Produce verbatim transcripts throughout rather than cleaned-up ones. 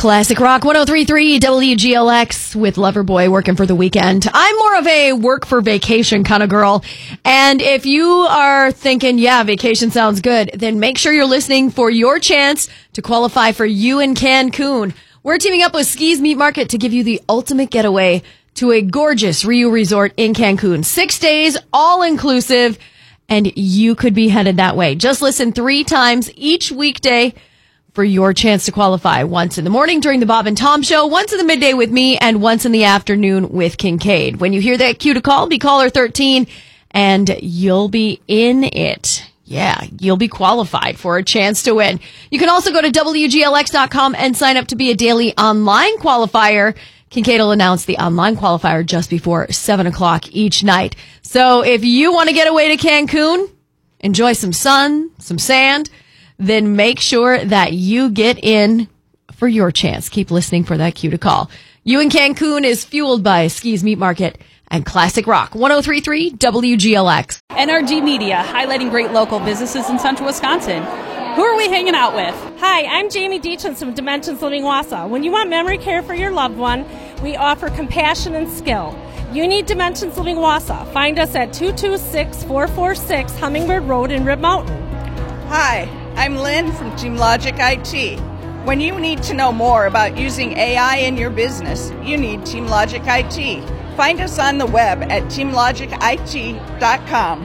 Classic Rock one oh three point three W G L X with Loverboy working for the weekend. I'm more of a work for vacation kind of girl. And if you are thinking, yeah, vacation sounds good, then make sure you're listening for your chance to qualify for you in Cancun. We're teaming up with Skis Meat Market to give you the ultimate getaway to a gorgeous Rio resort in Cancun. Six days, all inclusive, and you could be headed that way. Just listen three times each weekday for your chance to qualify. Once in the morning during the Bob and Tom Show, once in the midday with me, and once in the afternoon with Kincaid. When you hear that cue to call, be caller thirteen, and you'll be in it. Yeah, you'll be qualified for a chance to win. You can also go to W G L X dot com and sign up to be a daily online qualifier. Kincaid will announce the online qualifier just before seven o'clock each night. So if you want to get away to Cancun, enjoy some sun, some sand, then make sure that you get in for your chance. Keep listening for that cue to call. You in Cancun is fueled by Skis Meat Market and Classic Rock one oh three point three W G L X. N R G Media, highlighting great local businesses in central Wisconsin. Who are we hanging out with? Hi, I'm Jamie Deachin from Dimensions Living Wausau. When you want memory care for your loved one, we offer compassion and skill. You need Dimensions Living Wausau. Find us at two two six, four four six Hummingbird Road in Rib Mountain. Hi, I'm Lynn from Team Logic I T. When you need to know more about using A I in your business, you need Team Logic I T. Find us on the web at team logic I T dot com.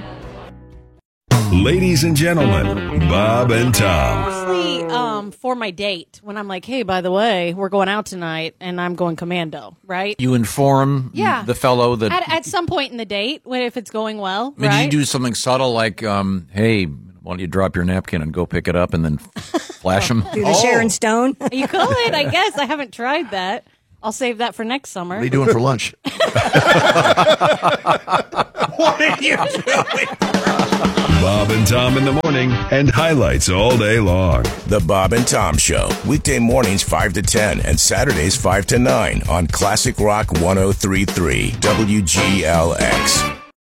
Ladies and gentlemen, Bob and Tom. Mostly um, for my date, when I'm like, hey, by the way, we're going out tonight, and I'm going commando, right? You inform Yeah. the fellow that... At, at some point in the date, when- if it's going well, I mean, right? did you do something subtle like, um, hey, why don't you drop your napkin and go pick it up and then flash them? Do the Sharon Stone? You could, I guess. I haven't tried that. I'll save that for next summer. What are you doing for lunch? What are you doing? Bob and Tom in the morning and highlights all day long. The Bob and Tom Show, weekday mornings five to ten and Saturdays five to nine on Classic Rock one oh three point three W G L X.